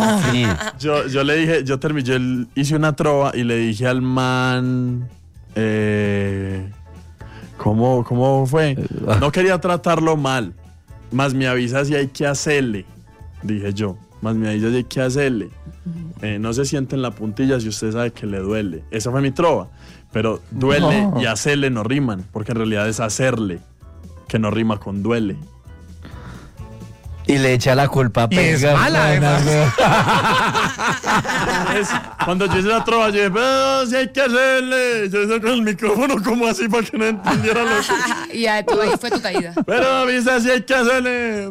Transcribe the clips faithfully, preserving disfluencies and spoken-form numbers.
Sí. Yo, yo le dije, yo terminé, yo hice una trova y le dije al man, eh, ¿cómo, cómo fue? No quería tratarlo mal, más me avisa si hay que hacerle, dije yo, más me avisa si hay que hacerle. Eh, no se siente en la puntilla si usted sabe que le duele. Esa fue mi trova, pero duele no. y hacerle no riman, porque en realidad es hacerle, que no rima con duele. Y le echa la culpa a Pega. Es mala, además. Es, cuando yo hice la trova, yo dije, pero si hay que hacerle. Yo hice con el micrófono como así para que no entendiera lo que... Y ya, tú, ahí fue tu caída. Pero avisa si hay que hacerle.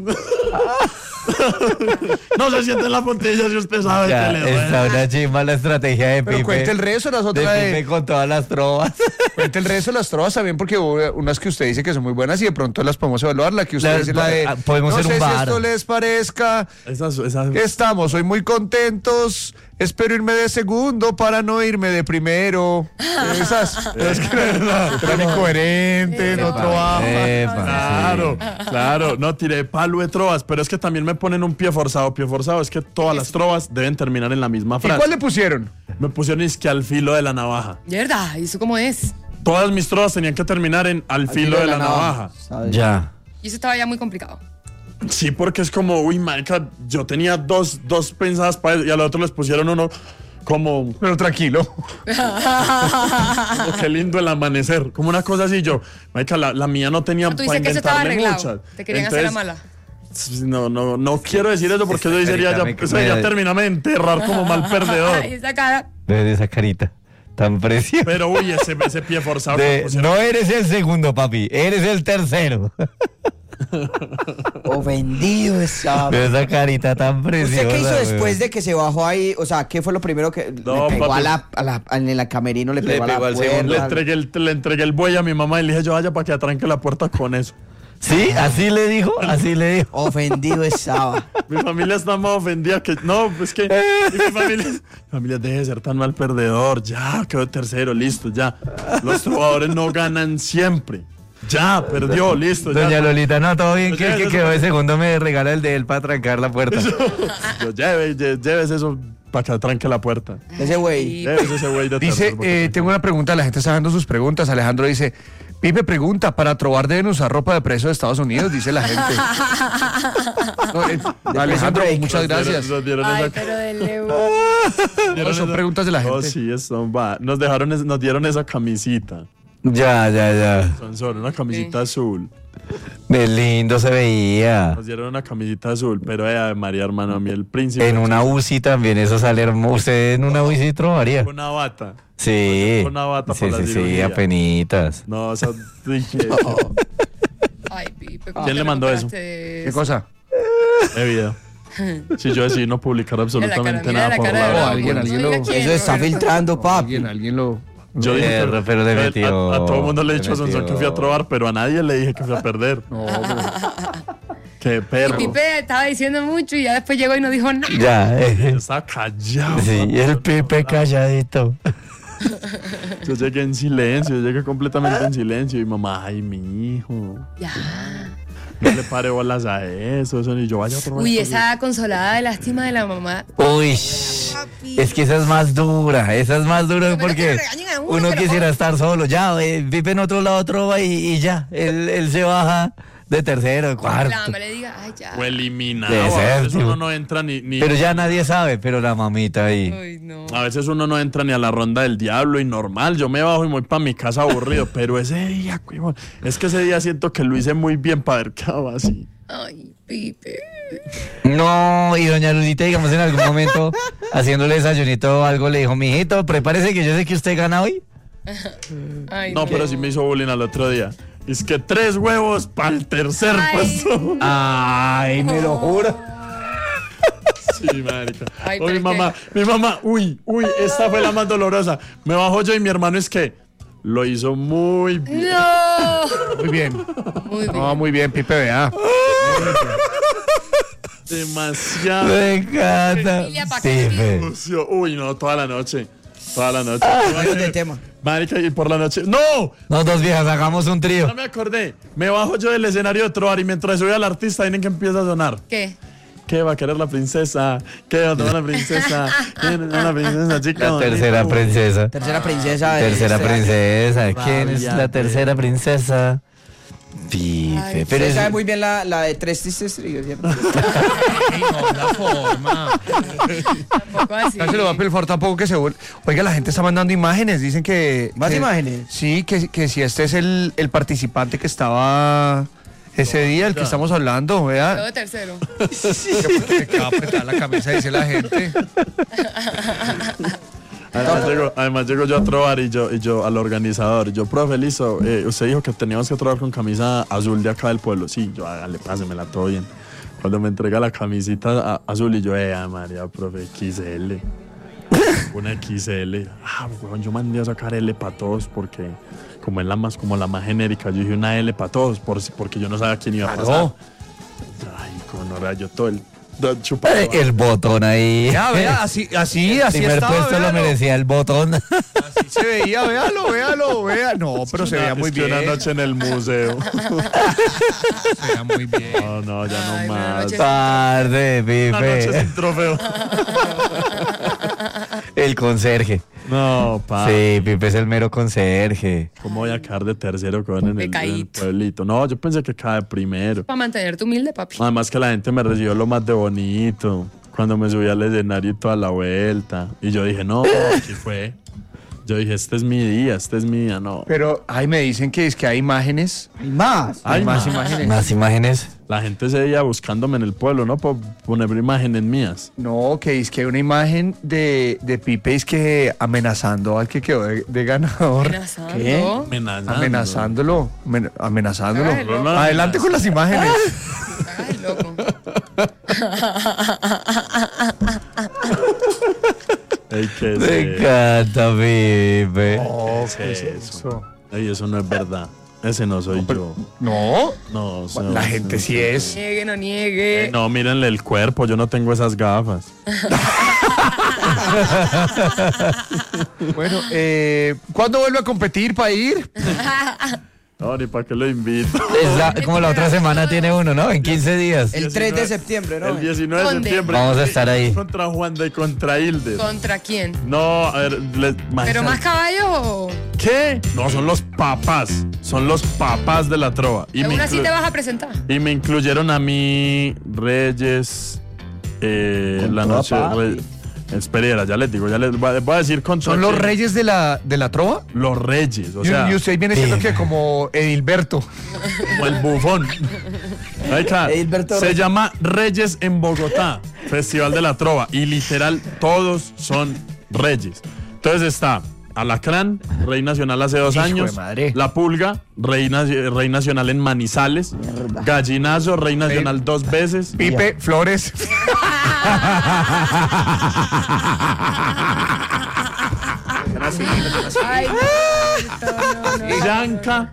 No se siente en la puntilla si usted sabe ya, que le duele. Está una chimba la estrategia de Pero Pipe. cuente el resto, las otras de Pipe con todas las trovas. Cuente el resto de las trovas también, porque hubo unas que usted dice que son muy buenas y de pronto las podemos evaluar. La que usted la, dice, la de, podemos no ser sé un si bar. esto les parezca. Esas, esas... Que estamos hoy muy contentos. Espero irme de segundo para no irme de primero. Esas. Es que eran incoherentes, no trabajan. Claro, claro. No, tiré palo de trovas, pero es que también me ponen un pie forzado. Pie forzado es que todas las trovas deben terminar en la misma frase. ¿Y cuál le pusieron? Me pusieron es que al filo de la navaja. ¿De verdad? ¿Y eso cómo es? Todas mis trovas tenían que terminar en al, al filo, filo de, de la, la navaja. navaja. Ya. Y eso estaba ya muy complicado. Sí, porque es como, uy, marica, yo tenía dos, dos pensadas para eso y al otro les pusieron uno como... Pero tranquilo. Como, qué lindo el amanecer. Como una cosa así, yo, marica, la, la mía no tenía para inventarle que estaba arreglado. Muchas. Te querían Entonces, hacer la mala. No, no, no quiero decir eso porque eso sería ya, eso ya terminarme de enterrar como mal perdedor. Ay, esa cara. Ve esa carita. Tan preciosa. Pero uy, ese, ese pie forzado. De, no eres el segundo, papi. Eres el tercero. Ofendido estaba. Pero esa carita tan preciosa. ¿Usted qué hizo weón? después de que se bajó ahí? O sea, ¿qué fue lo primero que no, le pegó papi. a la, a la, en el camerino? Le pegó, le pegó a la puerta. Le entregué, el, le entregué el buey a mi mamá y le dije yo vaya para que atranque la puerta con eso. ¿Sí? ¿Así le dijo? Así le dijo. Ofendido estaba. Mi familia está más ofendida que... No, pues que... Mi familia... Mi familia, deje de ser tan mal perdedor. Ya, quedó tercero, listo, ya. Los trovadores no ganan siempre. Ya, perdió, listo. Doña ya. Lolita, no, todo bien, que el que quedó de segundo me regala el de él para trancar la puerta. Yo, yo, lleve, lleves eso para que tranque la puerta. Ese güey. Lleves ese güey de Dice, tercero, eh, tengo una pregunta, la gente está dando sus preguntas. Alejandro dice, Pipe pregunta, ¿para trovar deben usar ropa de preso de Estados Unidos? Dice la gente. No, eh, Alejandro, muchas gracias. Nos dieron, nos dieron Ay, esa... pero del Leo. No, son preguntas de la gente. Oh, sí, son va. Nos dejaron, es- nos dieron esa camisita. Ya, ya, ya. Son solo una camisita azul. De lindo se veía. Nos dieron una camisita azul, pero eh, María, hermano, a mí el príncipe. En una U C I también, eso sale hermoso. ¿Usted en una U C I trovaría? Una bata. Sí. Una bata Sí, para la sí, sí, cirugía. apenitas. No, o sea, dije, Ay, Pipe. ¿cómo ¿Quién te le mandó eso? recuperaste de ¿Qué eso? cosa? he video. Si yo decidí no publicar absolutamente Mira la cara, nada por mira la cara de la- Oh, alguien, alguien lo- No diga quién, Eso está Roberto. filtrando, papi. Alguien, alguien lo... Yo dije, Eh, pero, pero le a- metió, a, a todo el mundo le he dicho a le Sonson que metió. fui a trobar, pero a nadie le dije que fui a perder. No, Qué perro. Pipe estaba diciendo mucho y ya después llegó y no dijo nada. Ya, eh. Yo estaba callado. Sí, papi. y el Pipe calladito. Yo llegué en silencio, yo llegué completamente en silencio. Y mamá, ay, mi hijo. Ya. No le pare bolas a eso, eso ni yo vaya a trobar. Uy, esa consolada de lástima de la mamá. Uy, es que esa es más dura, esa es más dura Pero que porque le regañen a uno, uno pero quisiera ¿cómo? estar solo. Ya, eh, Pipe en otro lado trova y, y ya, él, él se baja de tercero, de cuarto. La mamá le diga, ay, ya. O eliminado. De A veces séptimo. uno no entra ni, ni- Pero ya nadie sabe, pero la mamita ahí. Ay, no. A veces uno no entra ni a la ronda del diablo y normal. Yo me bajo y me voy para mi casa aburrido. Pero ese día, huevón, es que ese día siento que lo hice muy bien para haber quedado así. Ay, Pipe. No, y doña Lulita, digamos, en algún momento, haciéndole desayunito o algo, le dijo, mijito, prepárese que yo sé que usted gana hoy. Ay, No, pero sí me hizo bullying al otro día. Es que tres huevos para el tercer Ay. puesto. Ay, me lo juro. Sí, marica. Ay, O pero mi es mamá, mi mamá, uy, uy, esta fue la más dolorosa. Me bajo yo y mi hermano es que lo hizo muy bien. No. muy bien. Muy bien. No, muy bien, Pipe, vea. Demasiado. Me encanta. Familia, ¿pa' qué? Pipe. Lucio. Uy, no, toda la noche. Toda la noche. Cambiemos de tema. Marica, y por la noche. ¡No! Nos dos viejas, hagamos un trío. No me acordé. Me bajo yo del escenario de trovar y mientras soy al artista, tienen que empieza a sonar. ¿Qué? ¿Qué va a querer la princesa? ¿Qué va a tomar la princesa? ¿Quién es la princesa, chica? La tercera bonita? princesa. Tercera princesa. de Tercera este princesa. ¿Quién es Rabia, la tercera güey. princesa? Pipe. Ay, Pero Usted es- sabe muy bien la, la de tres tristes trigos, ¿cierto? Ay, no, la forma. Tampoco así. No se lo va a pelfor tampoco que se vuelva. Oiga, la gente está mandando imágenes, dicen que... ¿Más que- imágenes? Sí, que, que si este es el, el participante que estaba ese día, el que ya. estamos hablando, Yo vea. de tercero. Que queda apretada la camisa, dice la gente. Además llego, además llego yo a trobar y yo, y yo al organizador. Yo, profe, listo. eh, usted dijo que teníamos que trobar con camisa azul de acá del pueblo. Sí, yo, hágale, pásemela, todo bien. Cuando me entrega la camisita a- azul y yo, eh, ah, María, profe, X L. Una X L. Ah, weón, yo mandé a sacar L para todos porque como es la más, como la más genérica, yo dije una L para todos por, si- porque yo no sabía quién iba a pasar. Claro. Ay, con hora, yo todo el todo chupado. Eh, el botón ahí. Ya, vea, así, así, así Primer estaba, puesto lo véalo. merecía el botón. Así se veía, véalo, véalo, vea. No, pero se Una- veía muy es que bien. Una noche en el museo. Se veía muy bien. No, no, ya Ay, no buena más. noche. Tarde, Una noche Pipe. sin trofeo. El conserje. No, pa. Sí, Pipe es el mero conserje. ¿Cómo voy a caer de tercero con en el, en el Pecadito. pueblito? No, yo pensé que cae primero. Para mantenerte humilde, papi. Además que la gente me recibió lo más de bonito. Cuando me subí al escenario y toda la vuelta. Y yo dije, no, aquí fue. Yo dije, este es mi día, este es mi día, no. Pero, ay, me dicen que es que hay imágenes. Hay más. Hay Ay, más ma. imágenes. Más imágenes. La gente se veía buscándome en el pueblo, ¿no? Por poner imágenes mías. No, que es que hay una imagen de, de Pipe es que amenazando al que quedó de, de ganador. Amenazando. ¿Qué? Amenazando. Amenazándolo. amen- amenazándolo. Ay, loco. Adelante con las imágenes. Ay, loco. Ey, ¿qué es Me eso? encanta, Pipe. Oh, ¿Qué es eso? Ey, eso no es verdad. Ese no soy yo. No, No, o sea, la gente sí es. Niegue, no niegue. Eh, no, mírenle el cuerpo, yo no tengo esas gafas. Bueno, eh, ¿cuándo vuelve a competir para ir? No, ni para qué lo invito. Es la- como la otra semana tiene uno, ¿no? En quince días. El tres de septiembre, ¿no? El diecinueve de ¿Dónde? septiembre. Vamos a estar ahí. Contra Juanda y contra Hilde. ¿Contra quién? No, a ver, les- ¿Pero más caballos o...? ¿Qué? No, son los papás. Son los papás de la trova. Y, me, ¿Aún así inclu- te vas a presentar? y me incluyeron a mí, Reyes, eh, Con la toda noche. papi. Re- Espera, ya les digo, ya les voy a, voy a decir contra ¿Son los quién. reyes de la, de la trova? Los Reyes, o Y- sea, y usted viene siendo sí. que como Edilberto. como el bufón. Ahí está. Edilberto Se Reyes. llama Reyes en Bogotá, Festival de la Trova. Y literal, todos son reyes. Entonces está Alacrán, Rey Nacional hace dos Hijo de años. madre. La Pulga, Rey, Naci- Rey Nacional en Manizales. Mierda. Gallinazo, Rey Nacional dos veces. Pipe, Flores. Ay, no, no, no, no. Yanka.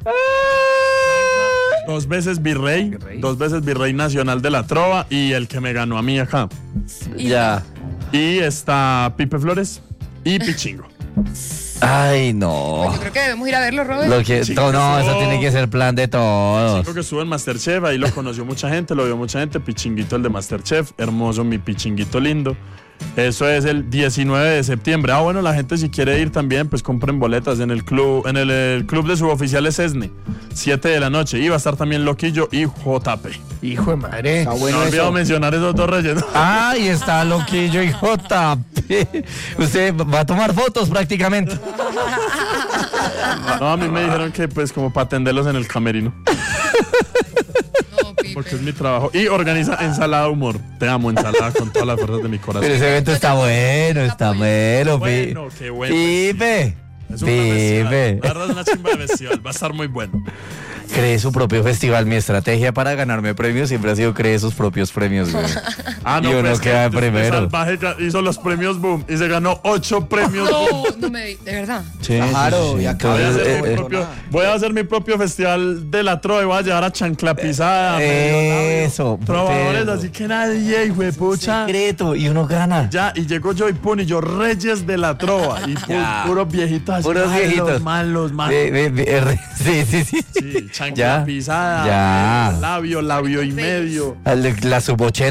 Dos veces virrey, Virrey. dos veces virrey nacional de la trova y el que me ganó a mí acá. Ya. Y está Pipe Flores y Pichingo. Ay, no. Yo creo que debemos ir a verlo, Robert. Lo que, Sí, to- no, eso no. tiene que ser plan de todos. Creo que estuvo en Masterchef, ahí lo conoció mucha gente, lo vio mucha gente. Pichinguito el de Masterchef, hermoso mi Pichinguito lindo. Eso es el diecinueve de septiembre. Ah, bueno, la gente si quiere ir también, pues compren boletas en el club, en el, el club de suboficiales ESNE, siete de la noche. Y va a estar también Loquillo y J P. Hijo de madre. Está bueno no he olvidado eso. mencionar esos dos rellenos. Ay, está Loquillo y J P. Usted va a tomar fotos prácticamente. No, a mí me dijeron que pues como para atenderlos en el camerino, No, Pipe. porque es mi trabajo. Y organiza Ensalada Humor. Te amo, Ensalada, con todas las fuerzas de mi corazón. Pero ese evento está bueno, está bueno, Pi- Bueno, qué bueno. Pipe. Es un buen festival. Pipe. La verdad es una chimba de festival. Va a estar muy bueno. Cree su propio festival. Mi estrategia para ganarme premios siempre ha sido cree sus propios premios, güey. Ah, Y uno pues, queda que primero. Salvaje ga- hizo los premios Boom y se ganó ocho premios Boom. No, no me di, de verdad. Sí, Claro, sí, sí. y acá Voy a, Entonces, hacer eh, mi eh, propio, voy a hacer mi propio festival de la trova y voy a llevar a Chancla Pisada. a Medio Labio, Eso, Trovadores, pero- así que nadie, hijo de pucha. secreto y uno gana. Ya, y llegó yo y pun y yo, Reyes de la Trova. Y pu- Ya. puros viejitos así. Puros malos, viejitos. Malos, malos. Ve, ve, ve, er- sí, sí, sí. Sí, chancla Ya. pisada. Ya. Labio, labio y medio. Al de La sub ochenta.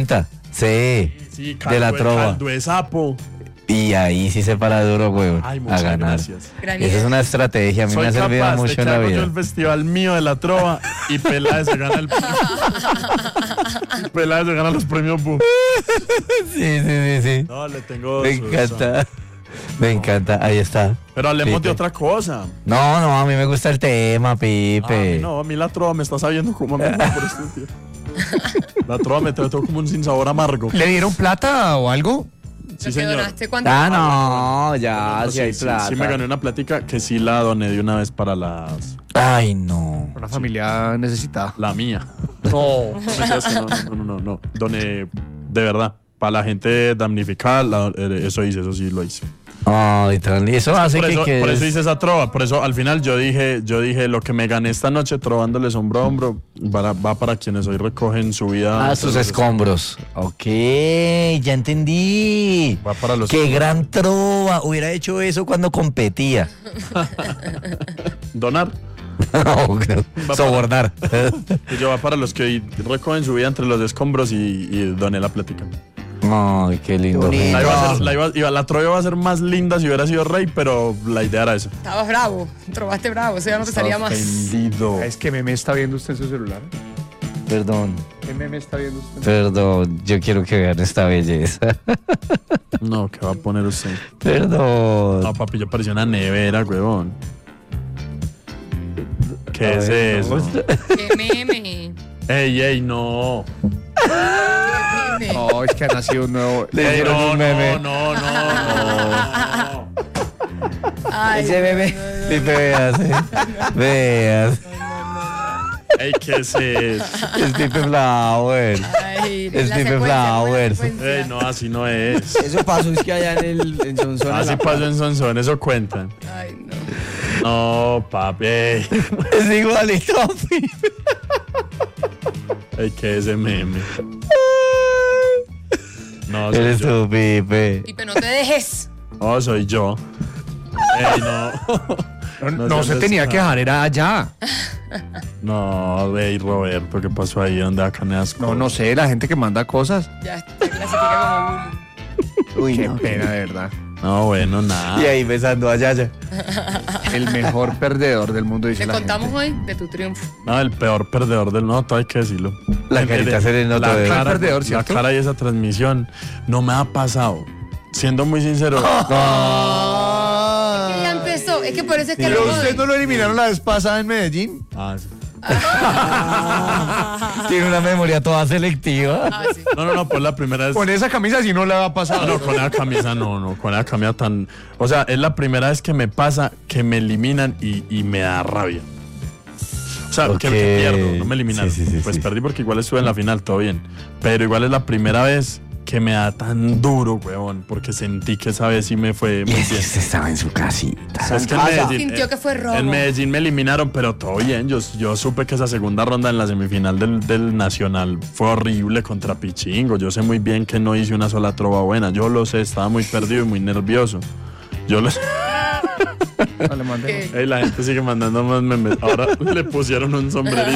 Sí, Sí, de la caldo trova. caldo de sapo. Y ahí sí se para duro, güey, Ay, a muchas ganar. gracias. Gran Esa es idea. una estrategia, a mí Soy me ha servido capaz de mucho que en la hago yo vida. el festival mío de la trova y Peláez se gana el premio. Peláez se gana los premios Boom. Sí, sí, sí, sí. No, le tengo... Me su- encanta. Me encanta, ahí está. Pero hablemos Pipe. de otra cosa. No, no, a mí me gusta el tema, Ah, a Pipe. mí no, a mí la trova me está sabiendo como a mí por este tiempo. La trova me trató como un sinsabor amargo. ¿Le dieron plata o algo? Sí, ¿Lo que señor. donaste cuánto? Ah, no, ya, No, si hay sí, plata. sí me gané una plática que sí la doné de una vez para las... Ay, no. Una familia necesitada. La mía. No, mentiras que no, no, no, no, no. Doné de verdad. Para la gente damnificada, la- eh, eso hice, eso sí lo hice. Ay, tan li- eso hace Por que eso, quedes- por eso hice esa trova. Por eso al final yo dije, yo dije lo que me gané esta noche trovándoles hombro a hombro para- va para quienes hoy recogen su vida. Ah, sus escombros. Ok, ya entendí. Va para los Qué gran trova. Hubiera hecho eso cuando competía. donar. No, para- sobornar. Y yo va para los que hoy recogen su vida entre los escombros y, y doné la plática. Ay, qué lindo. Bonito. La, iba a ser- la, iba- iba- la trova iba a ser más linda si hubiera sido rey, pero la idea era esa. Estabas bravo, trobaste bravo, o sea, no te salía Estaba más. ofendido. ¿Es que meme está viendo usted en su celular? Perdón, ¿Qué meme está viendo usted? perdón. Yo quiero que vean esta belleza. No, ¿qué va a poner usted? Perdón. No, papi, yo parecía una nevera, huevón. ¿Qué A es ver, eso? Qué meme. Ey, ey, no. Qué meme. No, es que ha nacido un nuevo. Le Ey, hicieron no, un meme. no, no, no, no. Ay, Ese bebé. Pipe, veas, eh. Veas. Ey, ¿qué es eso? Es Pipe Flower. Ay, Es la Pipe secuencia, Flowers. buena secuencia. Ey, no, así no es. Eso pasó es que allá en el en Sonsón. Así pasó en Sonsón, eso cuentan. Ay, no. No, papi. Ey, Es igualito a Pipe. ey, ¿qué es ese meme? No, soy Eres yo. tú, Pipe. Pipe, no te dejes. Oh, soy yo. Ey, no. No, No no se se tenía está. que dejar, era allá. No, ey, Roberto, ¿qué pasó ahí? ¿Dónde acaneas? No, no sé, la gente que manda cosas. Ya te clasifica como bullying. Uy, Qué no. pena, de verdad. No, bueno, nada. Y ahí besando a Yaya. El mejor perdedor del mundo, dice Te la contamos gente. hoy de tu triunfo. No, el peor perdedor del no, todo hay que decirlo. La carita El- serena la de cara, perdedor, la ¿cierto? cara y esa transmisión no me ha pasado. Siendo muy sincero, Es que ya empezó. Es que por eso es que Pero lo usted no lo eliminaron la vez pasada en Medellín. Ah, sí. Tiene una memoria toda selectiva. Ah, sí. no, no, no, pues la primera vez. Con esa camisa si no la ha pasado. No, no, con esa camisa no, no, con esa camisa tan. O sea, es la primera vez que me pasa que me eliminan y, y me da rabia. O sea, que, Ok. que pierdo, no me eliminaron. Sí, sí, sí, pues sí. perdí porque igual estuve en la final, todo bien. Pero igual es la primera vez que me da tan duro, weón, porque sentí que esa vez sí me fue muy Y es que bien. usted estaba en su casita. Es que en Pasa. Medellín, Sintió eh, que fue robo. en Medellín me eliminaron, pero todo bien. Yo, yo supe que esa segunda ronda en la semifinal del, del Nacional fue horrible contra Pichingo. Yo sé muy bien que no hice una sola trova buena. Yo lo sé, estaba muy perdido y muy nervioso. Yo lo sé. No le mandé. ¿Qué? Ey, la gente sigue mandando más memes. Ahora le pusieron un sombrerito.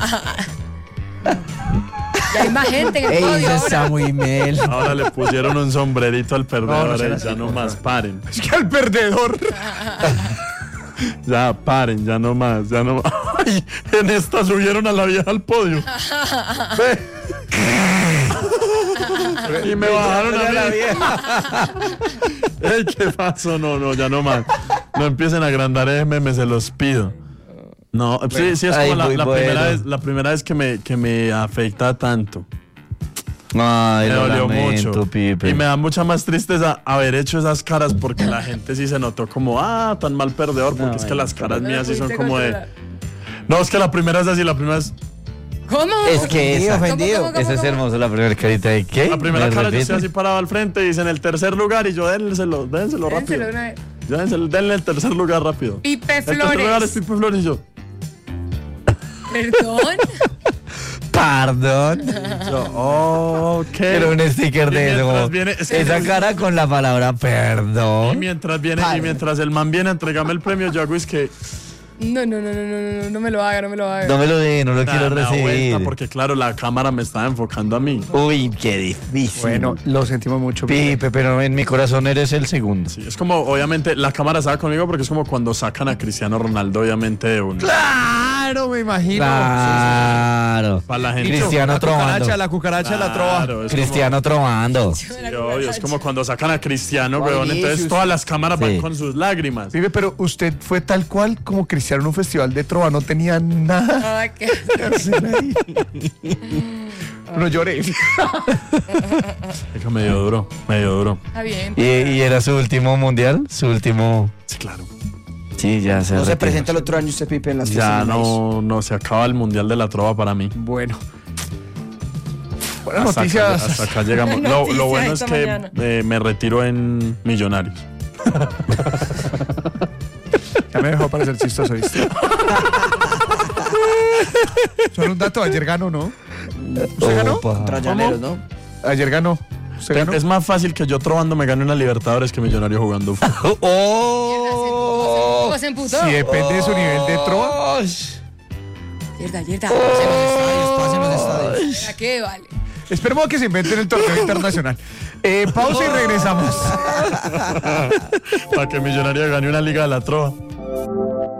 Ya hay más gente en el Ey, podio eso ahora. está muy mel. Ahora le pusieron un sombrerito al No, perdedor. no sean ey, así, ya no por más, paren. Es que al perdedor. Ya, paren, ya no más, ya no más. Ay, en esta subieron a la vieja al podio. Ve. Y me bajaron a mí. Ey, ¿qué pasó? No, no, ya no más. No empiecen a agrandar ese meme, se los pido. No, sí, sí, es Ay, como la, muy la bueno. primera vez, la primera vez que me, que me afecta tanto. Ay, Me lo dolió lamento, mucho. Pipe. Y me da mucha más tristeza haber hecho esas caras porque la gente sí se notó como, ah, tan mal perdedor, porque No, es que ay, las caras No la mías sí son pudiste como de... controlar. No, es que la primera es así, la primera es... ¿Cómo? Es que Ofendido, esa, ofendido. ¿Cómo, cómo, esa es cómo? hermosa, la primera carita de ¿qué? La primera ¿Me cara yo repite? estoy así parado al frente y dice en el tercer lugar y yo dénselo, dénselo rápido. Dénselo una vez. Ya dénselo, denle el tercer lugar rápido. Pipe El tercer lugar es Flores. Pipe Flores y yo. Perdón. Perdón. yo oh, ok. Quiero un sticker Y de eso. mientras como viene- es que- esa cara con la palabra Y perdón. mientras viene, y mientras el man viene a entregarme el premio, yo hago es que... No, no, no, no, no, no, no me lo haga, no me lo haga. No me lo dé, no lo Nada, quiero me da vuelta recibir. porque claro, la cámara me estaba enfocando a mí. Uy, qué difícil. Bueno, lo sentimos mucho. Pipe. Pipe, pero en mi corazón eres el segundo. Sí, es como, obviamente, la cámara estaba conmigo porque es como cuando sacan a Cristiano Ronaldo, obviamente, de un... Claro, me imagino. Claro. Para la gente. Cristiano la cucaracha, trovando. la cucaracha de la trova. Claro, es Cristiano trovando. como, sí, obvio, es como cuando sacan a Cristiano, Juan weón, entonces Vinicius. todas las cámaras van Sí. con sus lágrimas. Pipe, pero usted fue tal cual como Cristiano en un festival de trova, no tenía nada Ah, qué- que hacer ahí. No lloré. Es que medio duro, medio duro. Está bien. ¿Y, y era su último mundial? Su último... Sí, claro. Sí, ya se No se retiró. presenta el otro año usted, Pipe, en las fiestas Ya del maíz. no, no se acaba el Mundial de la Trova para mí. Bueno. Buenas Hasta noticias. acá, hasta acá llegamos. Buenas Lo, noticias lo bueno es esta que mañana. eh, me retiro en Millonarios. Ya me dejó parecer chistoso, ¿viste? Solo un dato, ayer ganó, ¿no? ¿Usted ganó? Opa. Contra Llaneros, ¿no? Ayer ganó. ¿Usted ganó? Es más fácil que yo trovando me gane una Libertadores que Millonario jugando fútbol. ¡Oh! ¿Cómo se emputó? Si depende de su nivel de trova. Yerda, yerda. Pasen los estadios. ¿Para qué vale? Esperemos a que se inventen el torneo internacional. Eh, pausa y regresamos. Para que Millonario gane una Liga de la Trova.